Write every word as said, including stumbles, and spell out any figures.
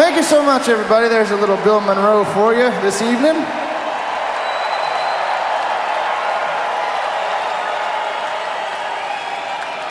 Thank you so much, everybody. There's a little Bill Monroe for you this evening.